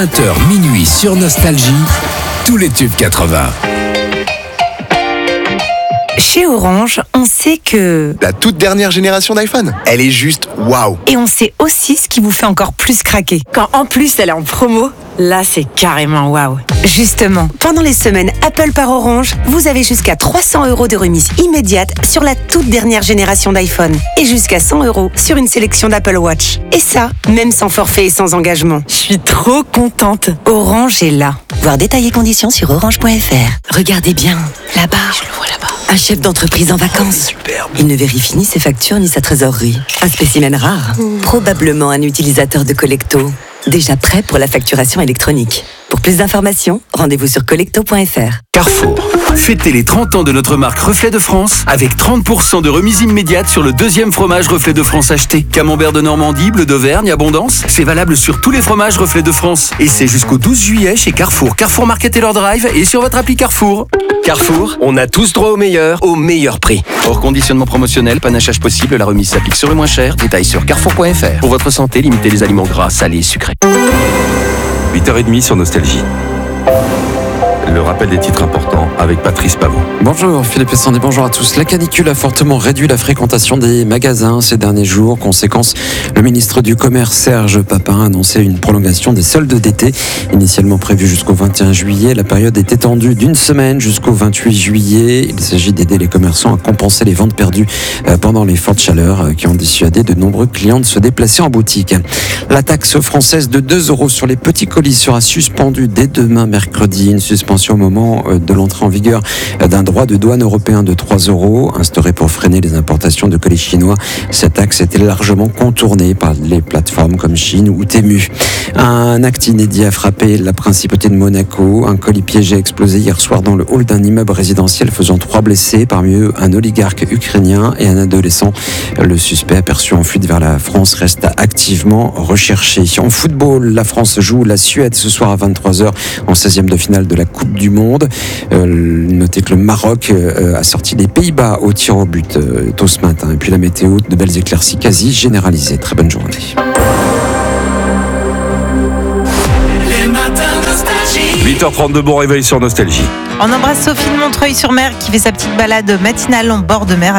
20h minuit sur Nostalgie, tous les tubes 80. Chez Orange, on sait que... La toute dernière génération d'iPhone, elle est juste waouh. Et on sait aussi ce qui vous fait encore plus craquer. Quand en plus elle est en promo, là c'est carrément waouh. Justement, pendant les semaines Apple par Orange, vous avez jusqu'à 300 € de remise immédiate sur la toute dernière génération d'iPhone. Et jusqu'à 100 € sur une sélection d'Apple Watch. Et ça, même sans forfait et sans engagement. Je suis trop contente. Orange est là. Voir détails et conditions sur orange.fr. Regardez bien, là-bas. Je le vois là-bas. Un chef d'entreprise en vacances. Superbe. Il ne vérifie ni ses factures ni sa trésorerie. Un spécimen rare. Probablement un utilisateur de Collecto. Déjà prêt pour la facturation électronique. Pour plus d'informations, rendez-vous sur collecto.fr. Carrefour. Fêtez les 30 ans de notre marque Reflet de France avec 30% de remise immédiate sur le deuxième fromage Reflet de France acheté. Camembert de Normandie, bleu d'Auvergne, Abondance. C'est valable sur tous les fromages Reflet de France. Et c'est jusqu'au 12 juillet chez Carrefour. Carrefour Market et leur drive et sur votre appli Carrefour. Carrefour, on a tous droit au meilleur prix. Hors conditionnement promotionnel, panachage possible, la remise s'applique sur le moins cher. Détails sur carrefour.fr. Pour votre santé, limitez les aliments gras, salés et sucrés. 8h30 sur Nostalgie. Le rappel des titres importants avec Patrice Pavot. Bonjour Philippe Sandy, bonjour à tous. La canicule a fortement réduit la fréquentation des magasins ces derniers jours. Conséquence, le ministre du Commerce Serge Papin a annoncé une prolongation des soldes d'été. Initialement prévue jusqu'au 21 juillet, la période est étendue d'une semaine jusqu'au 28 juillet. Il s'agit d'aider les commerçants à compenser les ventes perdues pendant les fortes chaleurs qui ont dissuadé de nombreux clients de se déplacer en boutique. La taxe française de 2 € sur les petits colis sera suspendue dès demain mercredi. Une suspension au moment de l'entrée en vigueur d'un droit de douane européen de 3 € instauré pour freiner les importations de colis chinois. Cette taxe était largement contournée par les plateformes comme Chine ou Temu. Un acte inédit a frappé la principauté de Monaco. Un colis piégé a explosé hier soir dans le hall d'un immeuble résidentiel faisant 3 blessés, parmi eux un oligarque ukrainien et un adolescent. Le suspect aperçu en fuite vers la France reste activement recherché. En football, la France joue la Suède ce soir à 23h en 16e de finale de la Coupe du Monde. Notez que le Maroc a sorti les Pays-Bas au tir au but tôt ce matin. Et puis la météo, de belles éclaircies quasi généralisées. Très bonne journée. 8h32, bon réveil sur Nostalgie. On embrasse Sophie de Montreuil-sur-Mer qui fait sa petite balade matinale en bord de mer.